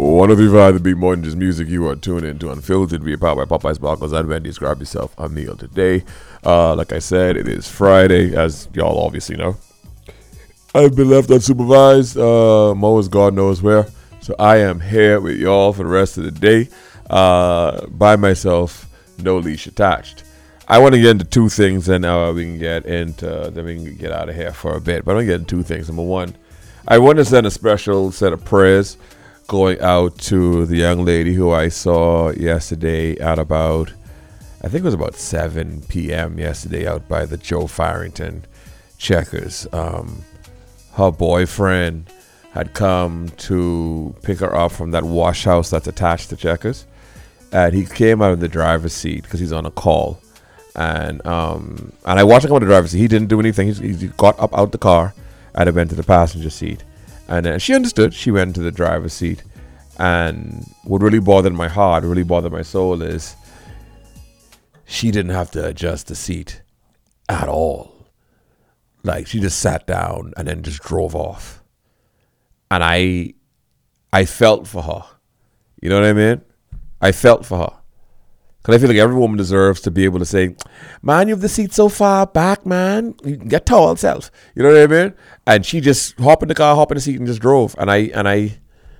One of you the Big More Than Just Music. You are tuned in to Unfiltered, be powered by Popeyes Broncos and Wendy. Describe yourself a meal today. Like I said, it is Friday, as y'all obviously know. I've been left unsupervised. Mo is God knows where. So I am here with y'all for the rest of the day. By myself, no leash attached. I want to get into two things, and we can get out of here for a bit. But I want to get into two things. Number one, I want to send a special set of prayers going out to the young lady who I saw yesterday at about, I think it was about 7 p.m. yesterday out by the Joe Farrington Checkers. Her boyfriend had come to pick her up from that wash house that's attached to Checkers. And he came out of the driver's seat because he's on a call. And I watched him come out of the driver's seat. He didn't do anything. He got up out the car and went to the passenger seat. And then she understood. She went to the driver's seat. And what really bothered my heart, really bothered my soul is she didn't have to adjust the seat at all. Like, she just sat down and then just drove off. And I felt for her. You know what I mean? I felt for her. Because I feel like every woman deserves to be able to say, man, you have the seat so far back, man. You can get tall self. You know what I mean? And she just hopped in the car, hopped in the seat, and just drove. And I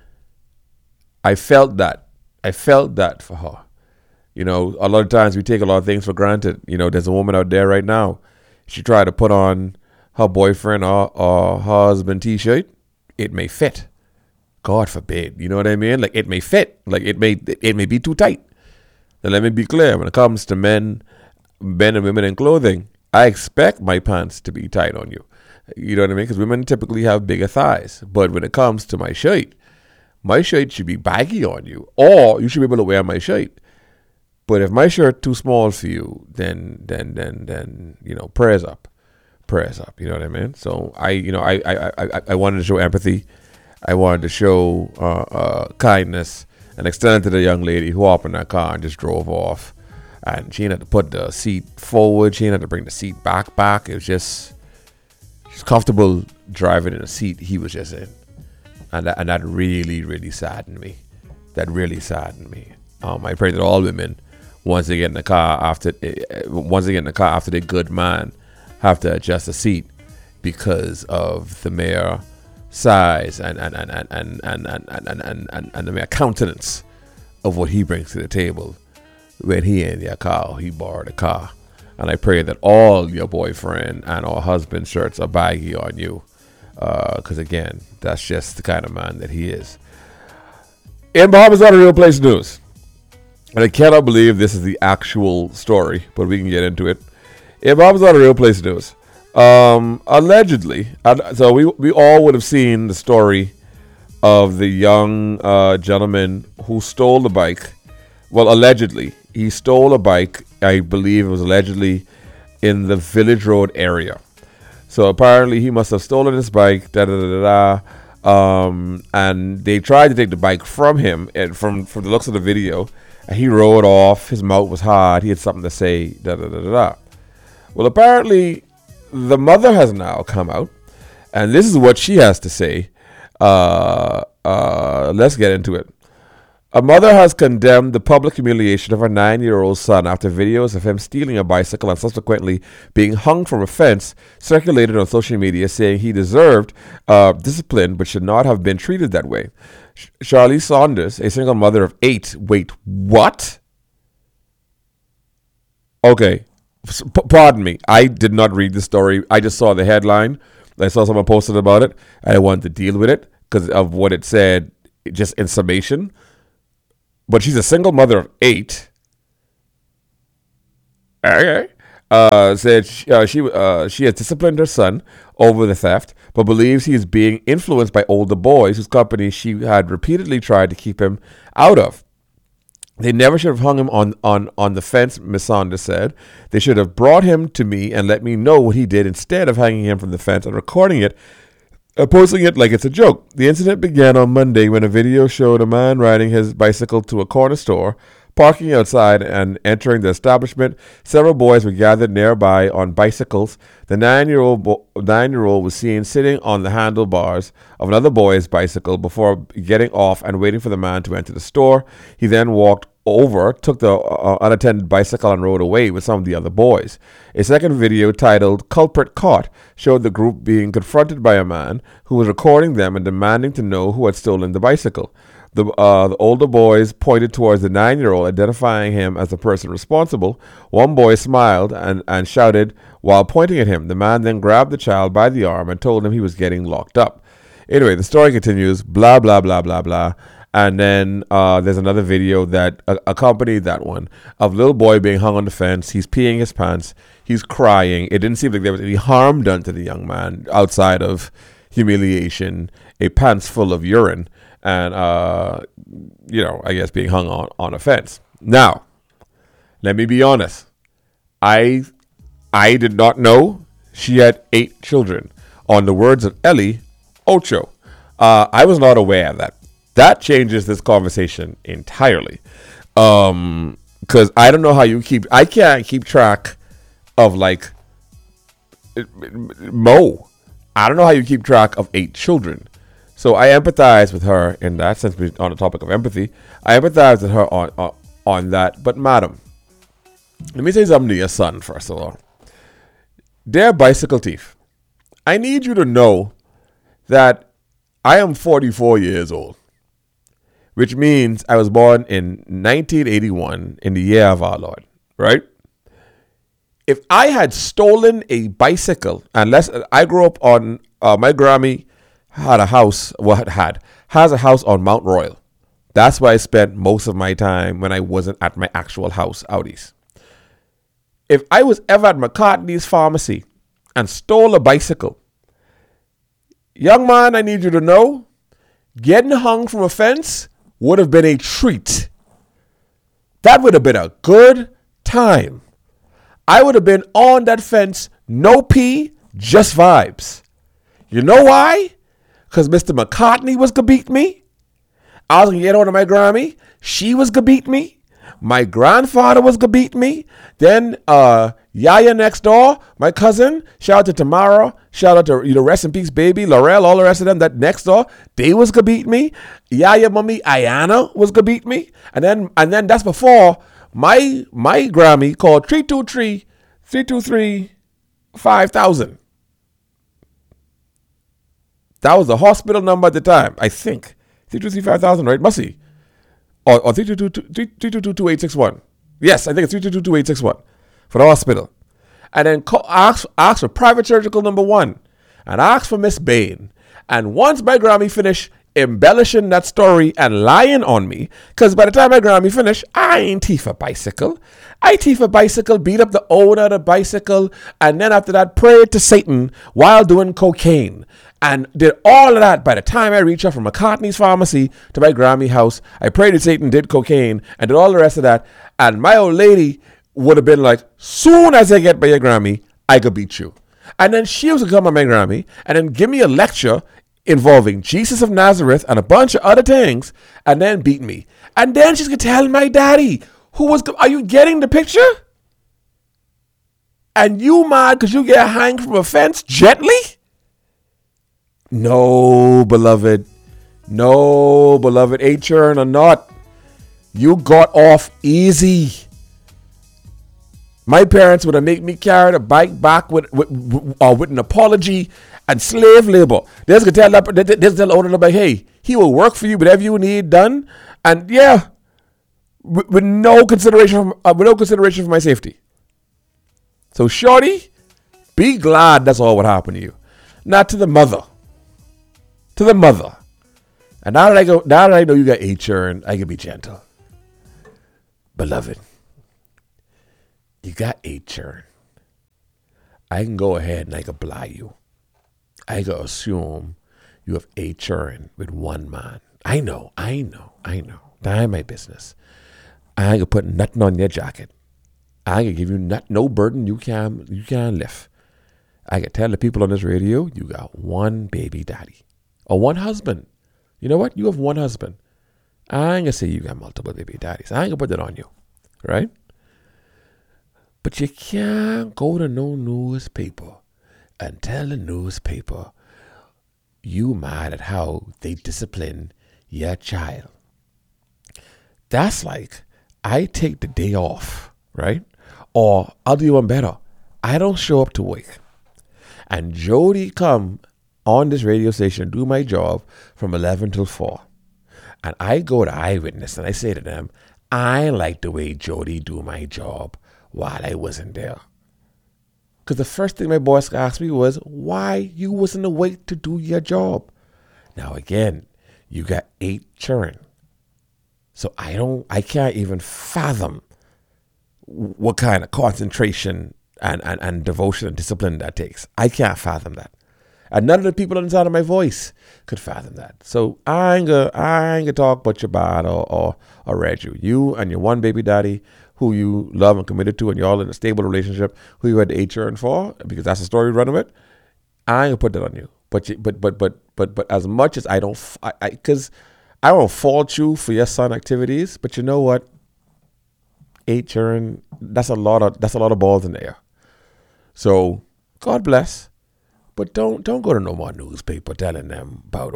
felt that. I felt that for her. You know, a lot of times we take a lot of things for granted. You know, there's a woman out there right now. She tried to put on her boyfriend or her husband T-shirt. It may fit. God forbid. You know what I mean? Like, it may fit. Like, it may be too tight. And let me be clear, when it comes to men and women in clothing, I expect my pants to be tight on you. You know what I mean? Because women typically have bigger thighs. But when it comes to my shirt should be baggy on you. Or you should be able to wear my shirt. But if my shirt too small for you, then you know, prayers up. Prayers up. You know what I mean? So I wanted to show empathy. I wanted to show kindness. And extended to the young lady who hopped in that car and just drove off. And she didn't have to put the seat forward. She didn't have to bring the seat back. It was just, she's comfortable driving in a seat he was just in. And that really, really saddened me. That really saddened me. I pray that all women, once they get in the car after their good man, have to adjust the seat because of the mere size and the mere countenance of what he brings to the table when he in your car or he borrowed a car. And I pray that all your boyfriend and or husband shirts are baggy on you, because again, that's just the kind of man that he is. In Bahamas Not a Real Place News, and I cannot believe this is the actual story, but we can get into it. In Bahamas Not a Real Place News, allegedly, so we all would have seen the story of the young gentleman who stole the bike. Well, allegedly, he stole a bike. I believe it was allegedly in the Village Road area. So apparently, he must have stolen his bike. And they tried to take the bike from him. And from the looks of the video, he rode off. His mouth was hard. He had something to say. Well, apparently, the mother has now come out, and this is what she has to say. Let's get into it. A mother has condemned the public humiliation of her 9-year-old son after videos of him stealing a bicycle and subsequently being hung from a fence circulated on social media, saying he deserved discipline but should not have been treated that way. Charlie Saunders, a single mother of 8. Wait, what? Okay. Pardon me. I did not read the story. I just saw the headline. I saw someone posted about it. And I wanted to deal with it because of what it said, just in summation. But she's a single mother of 8. Okay. Said she has disciplined her son over the theft, but believes he is being influenced by older boys whose company she had repeatedly tried to keep him out of. They never should have hung him on the fence, Ms. Saunders said. They should have brought him to me and let me know what he did instead of hanging him from the fence and recording it, posting it like it's a joke. The incident began on Monday when a video showed a man riding his bicycle to a corner store, Parking outside and entering the establishment, several boys were gathered nearby on bicycles. The 9-year-old was seen sitting on the handlebars of another boy's bicycle before getting off and waiting for the man to enter the store. He then walked over, took the unattended bicycle and rode away with some of the other boys. A second video titled "Culprit Caught" showed the group being confronted by a man who was recording them and demanding to know who had stolen the bicycle. The older boys pointed towards the 9-year-old, identifying him as the person responsible. One boy smiled and shouted while pointing at him. The man then grabbed the child by the arm and told him he was getting locked up. Anyway, the story continues, blah, blah, blah, blah, blah. And then there's another video that accompanied that one of little boy being hung on the fence. He's peeing his pants. He's crying. It didn't seem like there was any harm done to the young man outside of humiliation, a pants full of urine, and, I guess being hung on a fence. Now, let me be honest. I did not know she had 8 children. On the words of Ellie, ocho. I was not aware of that. That changes this conversation entirely. Because I don't know how I can't keep track of I don't know how you keep track of 8 children. So I empathize with her in that sense. On the topic of empathy, I empathize with her on that. But madam, let me say something to your son first of all. Dear bicycle thief, I need you to know that I am 44 years old, which means I was born in 1981 in the year of our Lord, right? If I had stolen a bicycle, unless I grew up on my Grammy had a house, has a house on Mount Royal. That's where I spent most of my time when I wasn't at my actual house out east. If I was ever at McCartney's Pharmacy and stole a bicycle, young man, I need you to know, getting hung from a fence would have been a treat. That would have been a good time. I would have been on that fence, no pee, just vibes. You know why? Because Mr. McCartney was gonna beat me. I was gonna get on to my Grammy. She was gonna beat me. My grandfather was gonna beat me. Then Yaya next door, my cousin, shout out to Tamara, shout out to rest in peace baby, Laurel, all the rest of them that next door, they was gonna beat me. Yaya mommy Ayana was gonna beat me. And then that's before my Grammy called 323-5000. That was the hospital number at the time, I think. 323-5000, right? Must be. Or 322-2861. Yes, I think it's 322-2861 for the hospital. And then ask for private surgical number 1. And ask for Miss Bain. And once my Grammy finished embellishing that story and lying on me, because by the time my Grammy finished, I ain't thief a bicycle. I thief a bicycle, beat up the owner of the bicycle, and then after that prayed to Satan while doing cocaine. And did all of that by the time I reached out from McCartney's Pharmacy to my Grammy house. I prayed to Satan, did cocaine, and did all the rest of that. And my old lady would have been like, soon as I get by your Grammy, I could beat you. And then she was going to come on my Grammy and then give me a lecture involving Jesus of Nazareth and a bunch of other things, and then beat me. And then she's going to tell my daddy, are you getting the picture? And you mad because you get hanged from a fence gently? No, beloved. No, beloved. H-Churn or not. You got off easy. My parents would have made me carry the bike back with an apology and slave labor. They're going to tell the owner, like, hey, he will work for you, whatever you need done. And yeah, with no consideration for my safety. So shorty, be glad that's all what happened to you. Not to the mother. To the mother. And now that I know you got H-Churn, I can be gentle. Beloved, you got H-Churn. I can go ahead and I can belie you. I can assume you have H-Churn with one man. I know. That ain't my business. I ain't gonna put nothing on your jacket. I ain't gonna give you no burden you can't lift. I can tell the people on this radio, you got one baby daddy. Or one husband. You know what? You have one husband. I ain't gonna say you got multiple baby daddies. I ain't gonna put that on you, right? But you can't go to no newspaper and tell the newspaper you mad at how they discipline your child. That's like, I take the day off, right? Or I'll do one better. I don't show up to work. And Jody come on this radio station, do my job from 11 till 4. And I go to Eyewitness and I say to them, I like the way Jody do my job while I wasn't there. Because the first thing my boss asked me was, why you wasn't awake to do your job? Now again, you got 8 children. So I can't even fathom what kind of concentration and devotion and discipline that takes. I can't fathom that. And none of the people inside of my voice could fathom that. So I ain't gonna talk about your bad or read you. You and your one baby daddy who you love and committed to, and you're all in a stable relationship, who you had the 8 children for, because that's the story we're running with. I ain't gonna put that on you. But as much as I don't, because I don't fault you for your son activities, but you know what? 8 children, that's a lot of balls in the air. So God bless, but don't go to no more newspaper telling them about,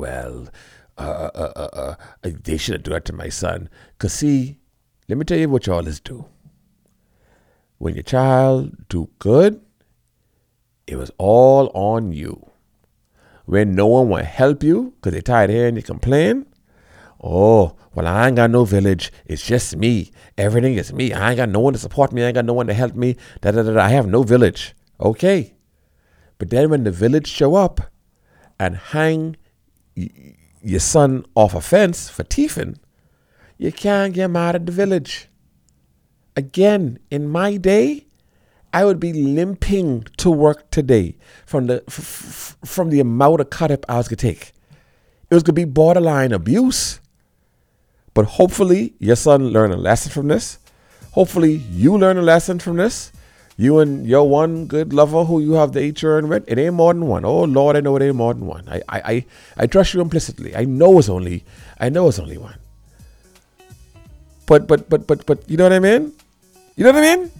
they shouldn't do that to my son. Cause see, let me tell you what y'all is do. When your child do good, it was all on you. When no one will help you because they tired of hearing you complain, oh, well, I ain't got no village. It's just me. Everything is me. I ain't got no one to support me. I ain't got no one to help me. I have no village. Okay. But then when the village show up and hang your son off a fence for thieving, you can't get mad at the village. Again, in my day, I would be limping to work today from the amount of cut up I was going to take. It was going to be borderline abuse. But hopefully your son learned a lesson from this. Hopefully you learn a lesson from this. You and your one good lover who you have the 8 children with, it ain't more than one. Oh Lord, I know it ain't more than one. I trust you implicitly. I know it's only one. But you know what I mean? You know what I mean?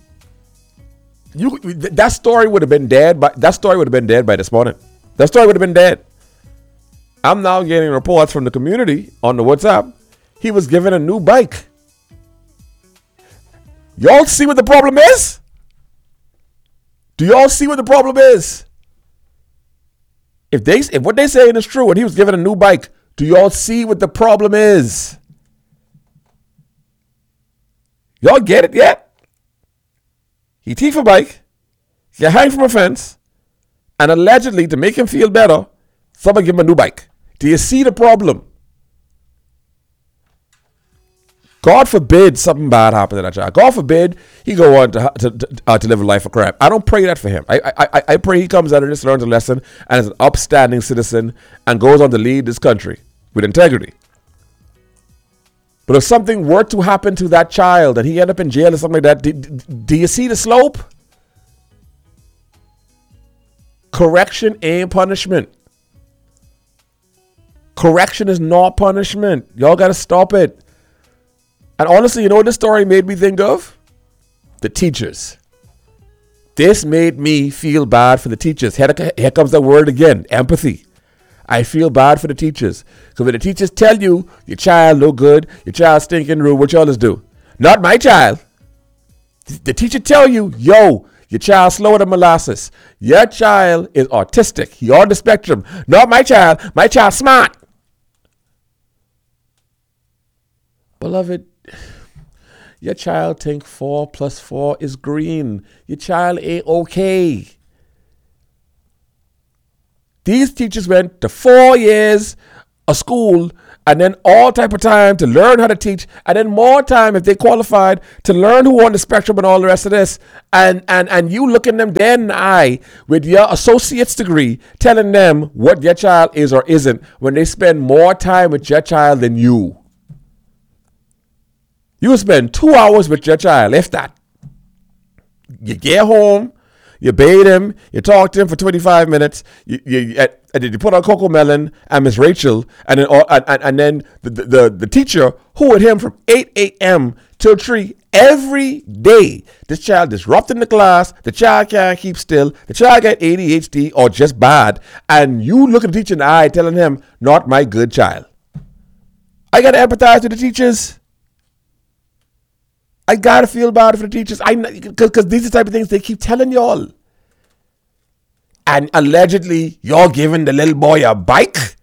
That story would have been dead by this morning. That story would have been dead. I'm now getting reports from the community on the WhatsApp. He was given a new bike. Y'all see what the problem is? Do y'all see what the problem is? If what they saying is true and he was given a new bike, do y'all see what the problem is? Y'all get it yet? He thief a bike, he hang from a fence, and allegedly to make him feel better, somebody give him a new bike. Do you see the problem? God forbid something bad happen to that child. God forbid he go on to live a life of crime. I don't pray that for him. I pray he comes out of this, learns a lesson, and is an upstanding citizen and goes on to lead this country with integrity. But if something were to happen to that child and he end up in jail or something like that, do you see the slope? Correction ain't punishment. Correction is not punishment. Y'all got to stop it. And honestly, you know what this story made me think of? The teachers. This made me feel bad for the teachers. Here comes that word again, empathy. I feel bad for the teachers. Because when the teachers tell you your child no good, your child stinking rude, what y'all do? Not my child. The teacher tell you, yo, your child slower than molasses. Your child is autistic. He on the spectrum. Not my child. My child smart. Beloved, your child think 4 plus 4 is green. Your child ain't okay. These teachers went to 4 years of school and then all type of time to learn how to teach, and then more time if they qualified to learn who on the spectrum and all the rest of this. And you looking them dead in the eye with your associate's degree telling them what your child is or isn't when they spend more time with your child than you. You spend 2 hours with your child, if that. You get home, You bathe him, you talk to him for 25 minutes, and then you put on Coco Melon and Miss Rachel, and then the teacher who with him from 8 a.m. till 3 every day. This child disrupting the class, the child can't keep still, the child got ADHD or just bad, and you look at the teacher in the eye telling him, not my good child. I got to empathize with the teachers. I got to feel bad for the teachers. Because these are the type of things they keep telling y'all. And allegedly, y'all giving the little boy a bike?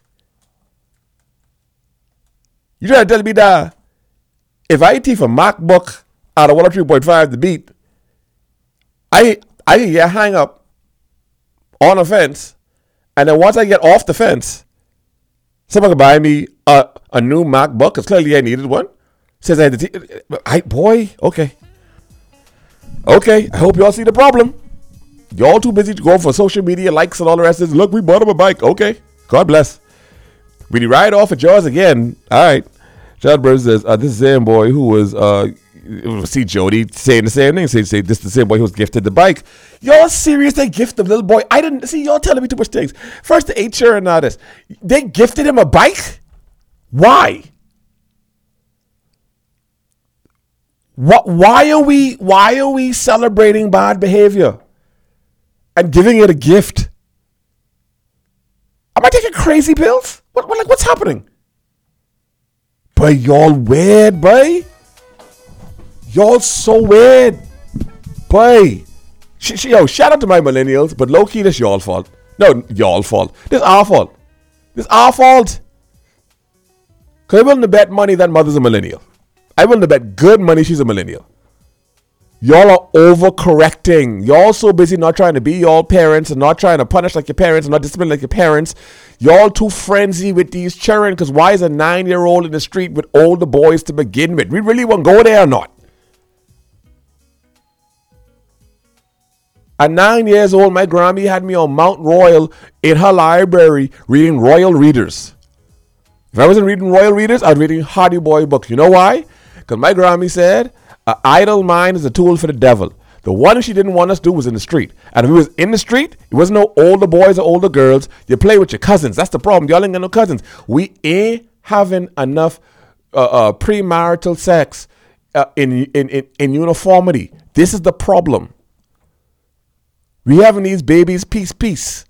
You trying to tell me that if I teach a MacBook out of 103.5 the beat, I can get hang up on a fence, and then once I get off the fence, someone can buy me a new MacBook, because clearly I needed one. Says I had to okay. Okay, I hope y'all see the problem. Y'all too busy to go for social media likes and all the rest of this. Look, we bought him a bike. Okay, God bless. When you ride off at yours again, all right. John Burns says, this is the same boy who was, see Jody saying the same thing. Say this is the same boy who was gifted the bike. Y'all serious? They gift the little boy? I didn't, see y'all telling me too much things. First the HR and all this. They gifted him a bike? Why? Why are we celebrating bad behavior and giving it a gift? Am I taking crazy pills? What's happening? Boy, y'all weird, boy. Y'all so weird. Boy. Yo, shout out to my millennials, but low-key, this y'all fault. No, y'all fault. This our fault. This our fault. Because I'm willing to bet money that mother's a millennial. I'm willing to bet good money she's a millennial. Y'all are overcorrecting. Y'all so busy not trying to be y'all parents and not trying to punish like your parents and not discipline like your parents. Y'all too frenzy with these children, because why is a 9-year-old in the street with older boys to begin with? We really want to go there or not? At 9 years old, my Grammy had me on Mount Royal in her library reading Royal Readers. If I wasn't reading Royal Readers, I was reading Hardy Boy books. You know why? Because my Grammy said, an idle mind is a tool for the devil. The one she didn't want us to do was in the street. And if we was in the street, it wasn't no older boys or older girls. You play with your cousins. That's the problem. Y'all ain't got no cousins. We ain't having enough premarital sex in uniformity. This is the problem. We having these babies peace.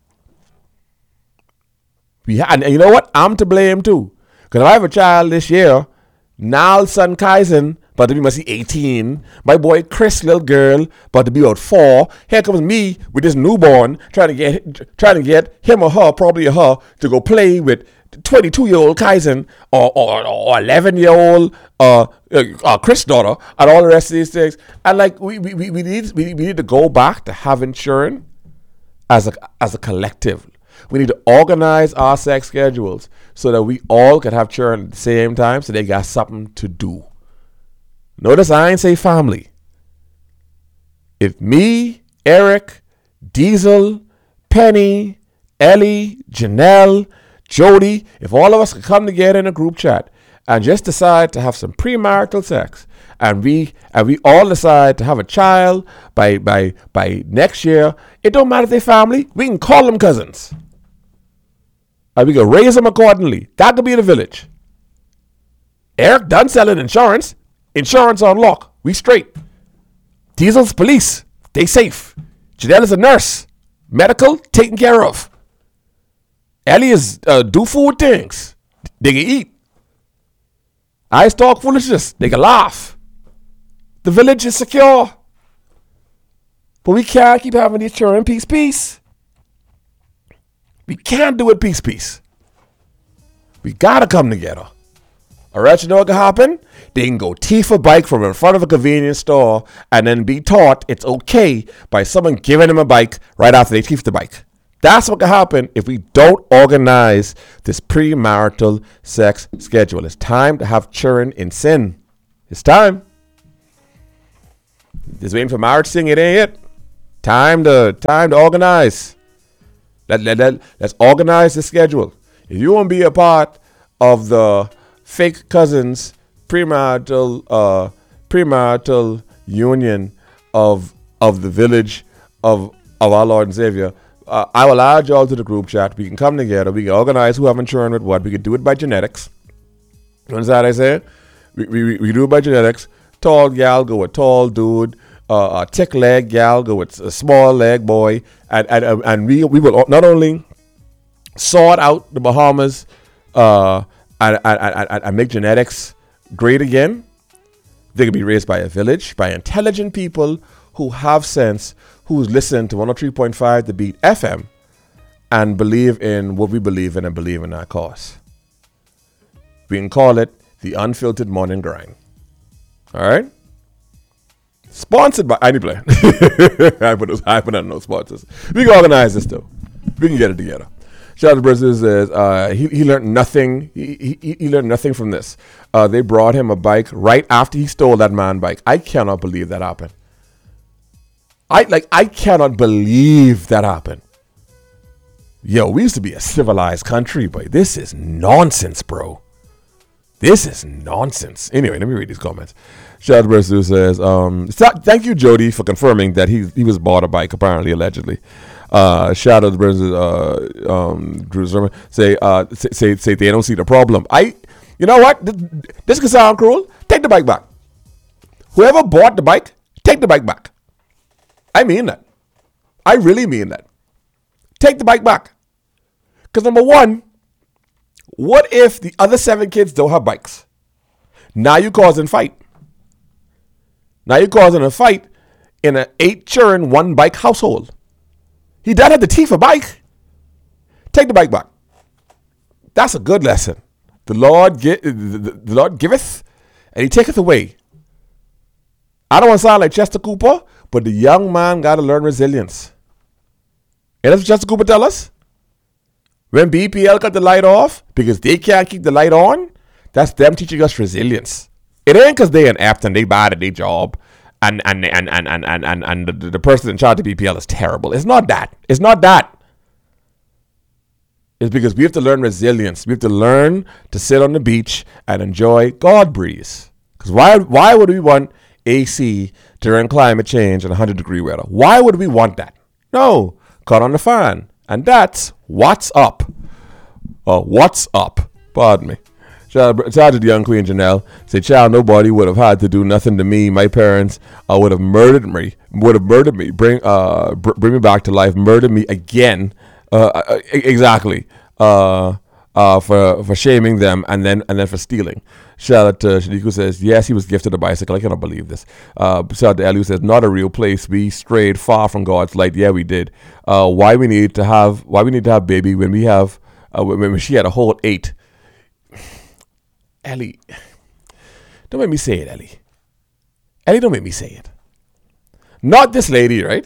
And you know what? I'm to blame too. Because if I have a child this year, Nal's son Kaizen, about to be must be 18. My boy Chris, little girl, about to be about 4. Here comes me with this newborn, trying to get him or her, probably her, to go play with 22-year-old Kaizen or 11-year-old Chris' daughter, and all the rest of these things. And like we need to go back to having children as a collective. We need to organize our sex schedules so that we all can have children at the same time, so they got something to do. Notice I ain't say family. If me, Eric, Diesel, Penny, Ellie, Janelle, Jody, if all of us could come together in a group chat and just decide to have some premarital sex, and we all decide to have a child by next year, it don't matter if they're family, we can call them cousins. And we can raise them accordingly. That could be the village. Eric done selling insurance. Insurance on lock. We straight. Diesel's police. They safe. Janelle is a nurse. Medical taken care of. Ellie is do food things. They can eat. I talk foolishness. They can laugh. The village is secure. But we can't keep having these children peace. We can't do it peace. We gotta come together. Alright, you know what can happen? They can go thief a bike from in front of a convenience store and then be taught it's okay by someone giving them a bike right after they thief the bike. That's what can happen if we don't organize this premarital sex schedule. It's time to have children in sin. It's time. Just waiting for marriage thing, it ain't it. Time to organize. Let's organize the schedule. If you want to be a part of the fake cousins premarital union of the village of of our Lord and Savior, I will add y'all to the group chat. We can come together. We can organize who haven't children with what. We can do it by genetics. You understand what I said? We do it by genetics. Tall gal go with tall dude. A thick leg gal go with a small leg boy. And we will not only sort out the Bahamas and make genetics great again. They can be raised by a village, by intelligent people who have sense, who's listened to 103.5 The Beat FM and believe in what we believe in and believe in our cause. We can call it the Unfiltered Morning Grind. All right? Sponsored by... I need to play. I put on no sponsors. We can organize this, though. We can get it together. Shout out to Brazil says he learned nothing. He learned nothing from this. They brought him a bike right after he stole that man bike. I cannot believe that happened. I cannot believe that happened. Yo, we used to be a civilized country, but this is nonsense, bro. This is nonsense. Anyway, let me read these comments. Shout out to Brazil says, thank you, Jody, for confirming that he was bought a bike, apparently, allegedly. Shout out to Drew Zimmer. Say they don't see the problem. You know what? This can sound cruel. Take the bike back. Whoever bought the bike, take the bike back. I mean that. I really mean that. Take the bike back. Because number one, what if the other 7 kids don't have bikes? Now you're causing fight. Now you're causing a fight in an 8 children, 1 bike household. He doesn't have the teeth for bike. Take the bike back. That's a good lesson. The Lord giveth, and he taketh away. I don't want to sound like Chester Cooper, but the young man got to learn resilience. And that's what Chester Cooper tell us. When BPL cut the light off because they can't keep the light on, that's them teaching us resilience. It ain't because they inept and they bad at their job and the person in charge of BPL is terrible. It's not that. It's not that. It's because we have to learn resilience. We have to learn to sit on the beach and enjoy God breeze. Because why would we want AC during climate change and 100-degree weather? Why would we want that? No. Cut on the fan. And that's what's up. What's up. Pardon me. Shout out to the young Queen Janelle. Say, child, nobody would have had to do nothing to me. My parents would have murdered me. Bring me back to life. Murder me again. Exactly. For shaming them and then for stealing. Shout out to Shadiku says, yes, he was gifted a bicycle. I cannot believe this. Shout out to Eliu says, not a real place. We strayed far from God's light. Yeah, we did. Why we need to have baby when we have when she had a whole 8. Ellie, don't make me say it, Ellie. Ellie, don't make me say it. Not this lady, right?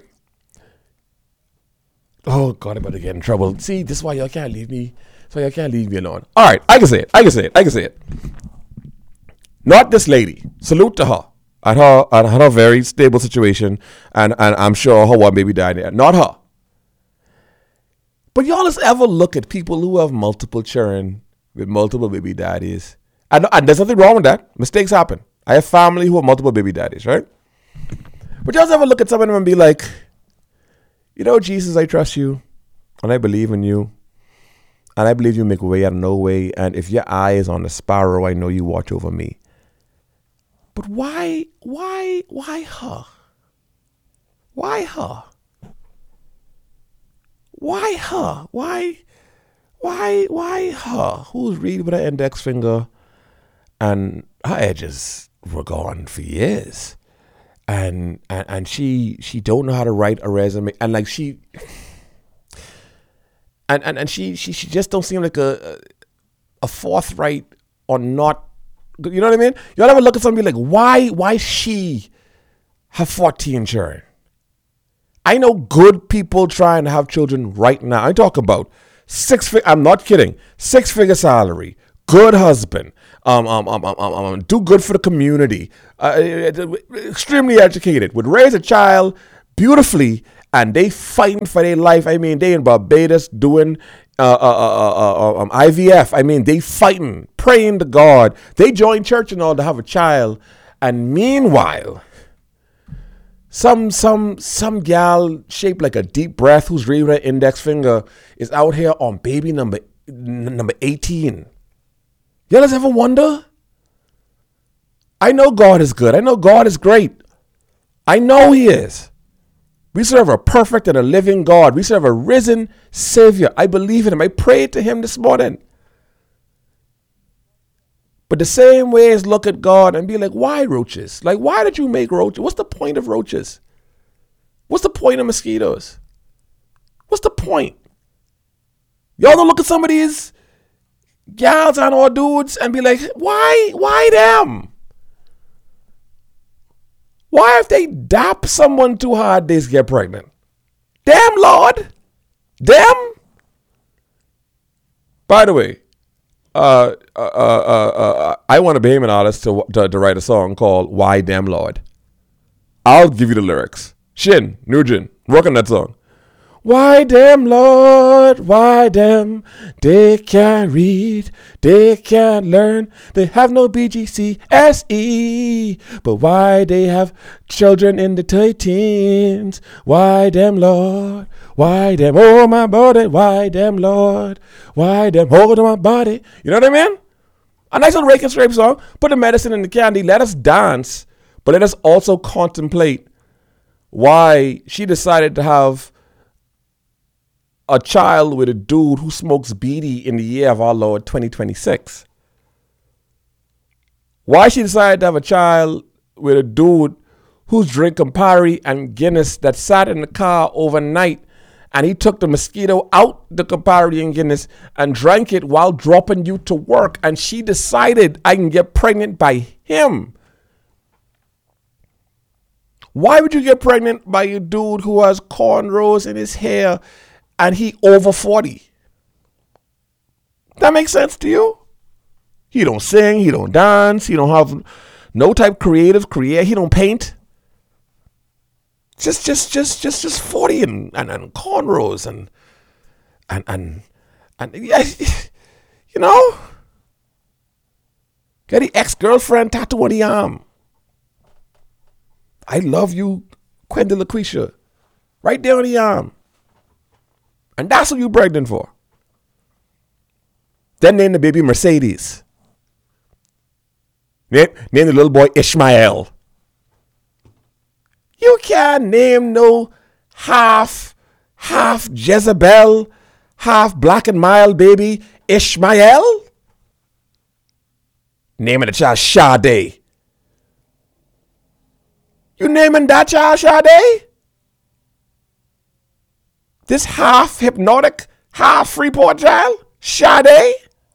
Oh God, I'm about to get in trouble. See, this is why y'all can't leave me. That's why y'all can't leave me alone. All right, I can say it. Not this lady. Salute to her. At her very stable situation, and I'm sure her one baby died there. Not her. But y'all just ever look at people who have multiple children with multiple baby daddies? And there's nothing wrong with that. Mistakes happen. I have family who have multiple baby daddies, right? But y'all ever look at some of them and be like, you know, Jesus, I trust you, and I believe in you, and I believe you make a way out of no way, and if your eye is on the sparrow, I know you watch over me. But why her? Why her? Why her? Why her? Who's reading with her index finger and her edges were gone for years. And she don't know how to write a resume, and like she just don't seem like a forthright or not. You know what I mean? Y'all ever look at somebody like, why she have 14 children? I know good people trying to have children right now. I talk about I'm not kidding, 6-figure salary, good husband, do good for the community, extremely educated, would raise a child beautifully, and they fighting for their life. I mean, they in Barbados doing IVF. I mean, they fighting, praying to God. They join church and all to have a child. And meanwhile, Some gal shaped like a deep breath whose ring her index finger is out here on baby number 18. Y'all just ever wonder? I know God is good. I know God is great. I know He is. We serve a perfect and a living God. We serve a risen Savior. I believe in Him. I prayed to Him this morning. But the same way as look at God and be like, why roaches? Like, why did you make roaches? What's the point of roaches? What's the point of mosquitoes? What's the point? Y'all don't look at some of these gals and or dudes and be like, why them? Why if they dap someone too hard, they get pregnant? Damn, Lord. Damn. By the way, I want a Bahamian artist to write a song called Why Damn Lord. I'll give you the lyrics. Shin, Nugent, work on that song. Why damn Lord, why damn, they can't read, they can't learn, they have no BGCSE, but why they have children in the teens, why damn Lord, why damn, oh my body, why damn Lord, why damn, hold on my body, you know what I mean? A nice little rake and scrape song, put the medicine in the candy, let us dance, but let us also contemplate why she decided to have a child with a dude who smokes beedi in the year of our Lord 2026. Why she decided to have a child with a dude who's drinking Campari and Guinness that sat in the car overnight and he took the mosquito out the Campari and Guinness and drank it while dropping you to work, and she decided I can get pregnant by him. Why would you get pregnant by a dude who has cornrows in his hair and he over 40? That makes sense to you? He don't sing, he don't dance, he don't have no type creative career, he don't paint. Just 40 and cornrows and yeah, you know, got the ex-girlfriend tattoo on the arm. I love you, Quenda LaQuisha, right there on the arm. And that's what you pregnant for. Then name the baby Mercedes. Name the little boy Ishmael. You can't name no half Jezebel, half black and mild baby Ishmael. Naming the child Sade. You naming that child Sade? This half hypnotic, half Freeport child, Sade?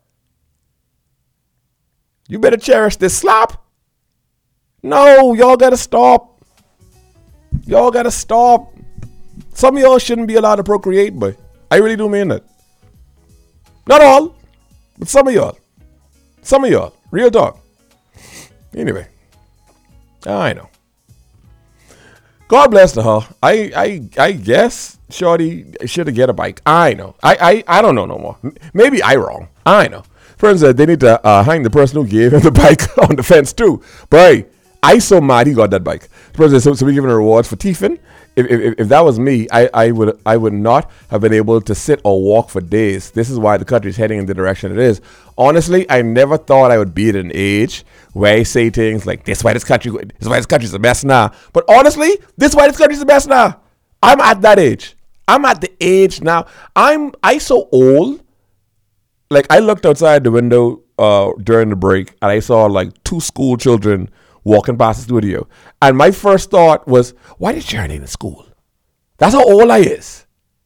You better cherish this slop. No, y'all gotta stop. Y'all gotta stop. Some of y'all shouldn't be allowed to procreate, but I really do mean that. Not all, but some of y'all. Some of y'all. Real talk. Anyway, I know. God bless to her. I guess Shorty should have get a bike. I know. I don't know no more. Maybe I wrong. I know. Friends said they need to hang the person who gave him the bike on the fence too. But hey, I so mad he got that bike. Friends said so we giving rewards for Tiffin. If that was me, I would not have been able to sit or walk for days. This is why the country is heading in the direction it is. Honestly, I never thought I would be at an age where I say things like, this is why this country's the best now. But honestly, this is why this country's the best now. I'm at that age. I'm at the age now. I so old. Like, I looked outside the window during the break and I saw like 2 school children walking past the studio. And my first thought was, why did Sharon ain't in school? That's how old I is.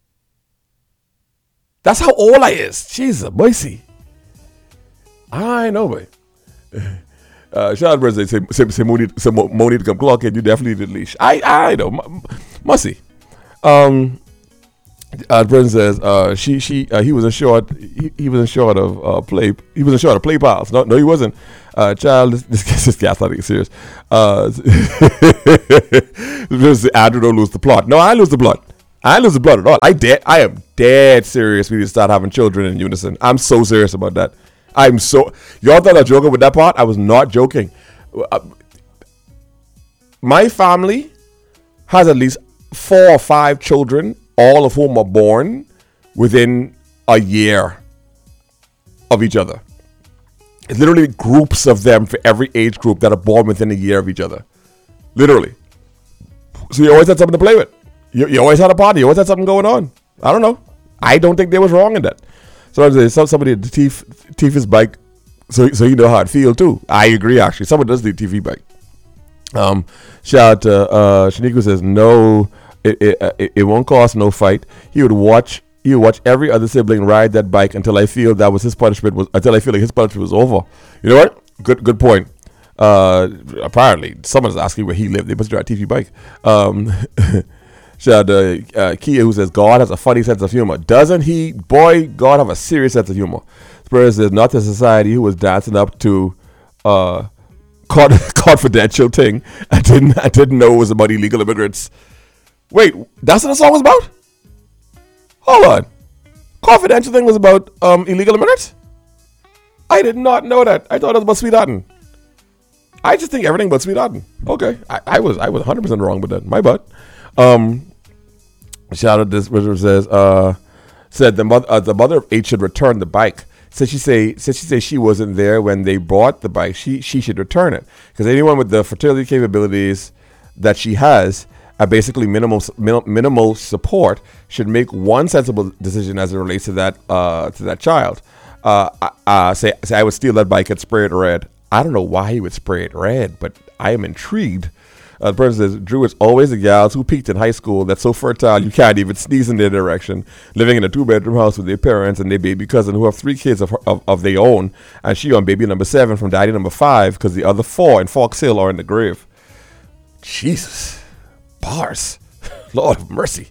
That's how old I is. Jesus, mercy. I know, boy. Shout out to say Moni to come clock in. You definitely did leash. I know. Mussy. Brendan says he was short of play pals. No, he wasn't. Child, this guy's not serious. Andrew don't lose the plot. No, I lose the plot. I lose the plot at all. I am dead serious. We need to start having children in unison. I'm so serious about that. Y'all thought I was joking with that part? I was not joking. My family has at least 4 or 5 children, all of whom are born within a year of each other. It's literally groups of them for every age group that are born within a year of each other. Literally. So you always had something to play with. You always had a party. You always had something going on. I don't know. I don't think they was wrong in that. So somebody to thief his bike, so you know how it feel too. I agree, actually. Someone does need TV bike. Shout out to Shaniqua says, no, it won't cost no fight. He would watch every other sibling ride that bike until I feel that was his punishment until I feel like his punishment was over. You know what? Good point. Apparently someone's asking where he lived. They must drive a TV bike. Shout out to Kia, who says, God has a funny sense of humor. Doesn't he? Boy, God have a serious sense of humor. Spurs says, not the society who was dancing up to confidential thing. I didn't know it was about illegal immigrants. Wait, that's what the song was about? Hold on. Confidential thing was about illegal immigrants? I did not know that. I thought it was about Sweetheartin'. I just think everything but Sweetheartin'. Okay. I was 100% wrong with that. My butt. Shout out this Richard says, said the mother of 8 should return the bike. Since she say she wasn't there when they bought the bike, she should return it. Because anyone with the fertility capabilities that she has, basically minimal support, should make one sensible decision as it relates to that child. Say I would steal that bike and spray it red. I don't know why he would spray it red, but I am intrigued. The person says, Drew, it's always the gals who peaked in high school that's so fertile you can't even sneeze in their direction, living in a 2-bedroom house with their parents and their baby cousin who have 3 kids of their own, and she on baby number 7 from daddy number 5 because the other 4 in Fox Hill are in the grave. Jesus. Bars. Lord of mercy.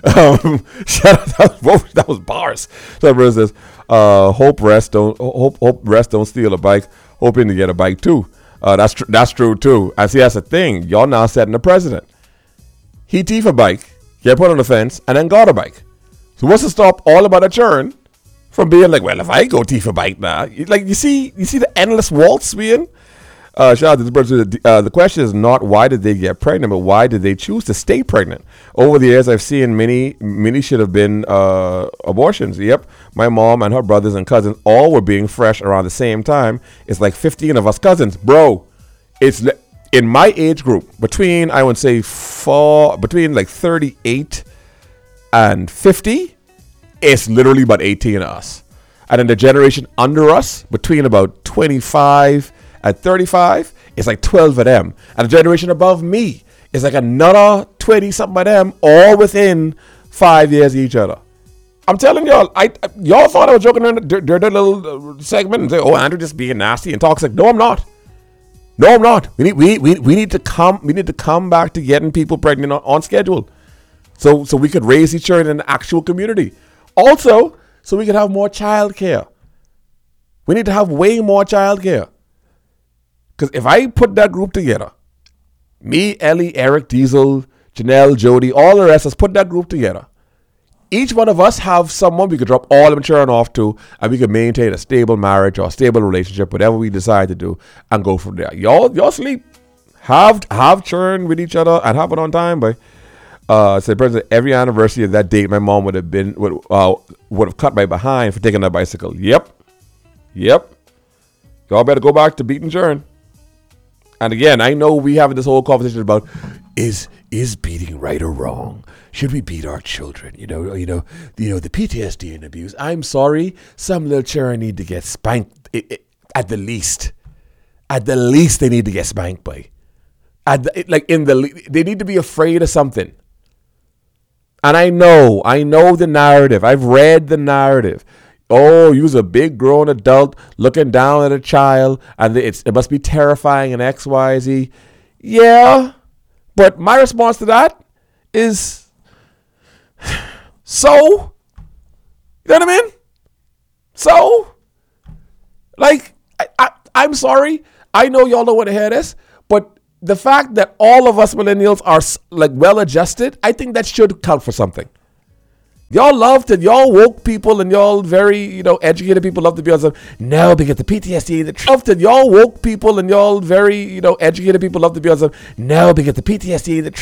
Shout out, that was bars. So the person says, hope rest don't steal a bike, hoping to get a bike too. That's true too. I see that's the thing. Y'all now setting the precedent. He thief a bike, get put on the fence, and then got a bike. So what's to stop all about a churn from being like, well, if I go thief a bike now, like you see the endless waltz we in. Shout out to this person. The question is not why did they get pregnant, but why did they choose to stay pregnant? Over the years, I've seen many should have been abortions. Yep, my mom and her brothers and cousins all were being fresh around the same time. It's like 15 of us cousins, bro. It's in my age group between I would say between like 38 and 50. It's literally about 18 of us, and in the generation under us between about 25. At 35, it's like 12 of them. And the generation above me is like another 20-something of them, all within 5 years of each other. I'm telling y'all, y'all thought I was joking during that little segment and say, oh, Andrew just being nasty and toxic. No, I'm not. No, I'm not. We need to come back to getting people pregnant on schedule. So we could raise each other in an actual community. Also, so we could have more childcare. We need to have way more childcare. Because if I put that group together, me, Ellie, Eric, Diesel, Janelle, Jody, all the rest, let's put that group together. Each one of us have someone we could drop all the children off to, and we could maintain a stable marriage or a stable relationship, whatever we decide to do, and go from there. Y'all sleep. Have children with each other and have it on time, boy. So President, every anniversary of that date, my mom would have cut my behind for taking that bicycle. Yep. Y'all better go back to beating children. And again, I know we having this whole conversation about is beating right or wrong? Should we beat our children? You know, the PTSD and abuse. I'm sorry, some little children need to get spanked at the least. At the least, they need to get spanked, boy. They need to be afraid of something. And I know the narrative. I've read the narrative. Oh, you was a big grown adult looking down at a child, and it must be terrifying and X, Y, Z. Yeah, but my response to that is, so? You know what I mean? So? Like, I'm sorry. I know y'all don't want to hear this, but the fact that all of us millennials are like well-adjusted, I think that should count for something. Y'all woke people and y'all very, educated people love to be on some, no, because the PTSD, y'all woke people and y'all very, educated people love to be on some, no, because the PTSD,